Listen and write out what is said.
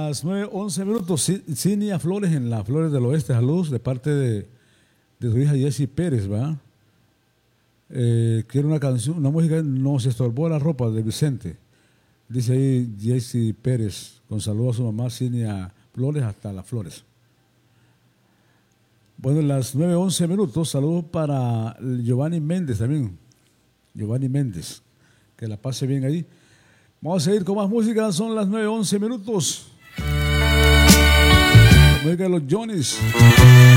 las 9:11. Cinia Flores en las Flores del Oeste. Saludos de parte de su hija Jessie Pérez, ¿va? Quiero una canción, una música, no se estorbó la ropa de Vicente. Dice ahí Jessie Pérez, con saludos a su mamá Cinia Flores hasta las Flores. Bueno, las 9:11. Saludos para Giovanni Méndez también. Giovanni Méndez. Que la pase bien ahí. Vamos a seguir con más música. Son las 9:11. La música de los Johnnies.